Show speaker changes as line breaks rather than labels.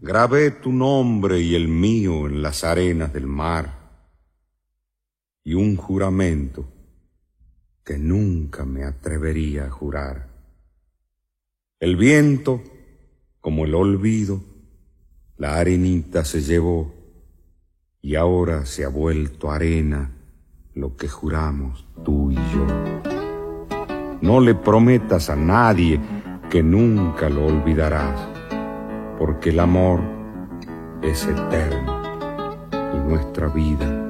Grabé tu nombre y el mío en las arenas del mar, y un juramento que nunca me atrevería a jurar. El viento, como el olvido, la arenita se llevó, y ahora se ha vuelto arena lo que juramos tú y yo. No le prometas a nadie que nunca lo olvidarás, porque el amor es eterno y nuestra vida